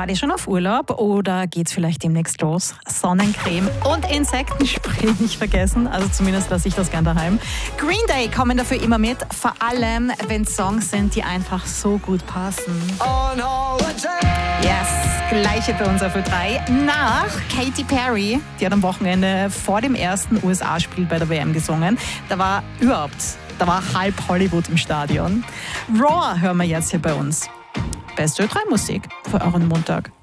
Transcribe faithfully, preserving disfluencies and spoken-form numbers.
Fahrt ihr schon auf Urlaub oder geht's vielleicht demnächst los? Sonnencreme und Insektenspray nicht vergessen, also zumindest lasse ich das gern daheim. Green Day kommen dafür immer mit, vor allem wenn Songs sind, die einfach so gut passen. Yes, gleiche bei uns auf Ö drei. Nach Katy Perry, die hat am Wochenende vor dem ersten U S A-Spiel bei der W M gesungen. Da war überhaupt, da war halb Hollywood im Stadion. Roar hören wir jetzt hier bei uns. Beste Ö drei Musik für euren Montag.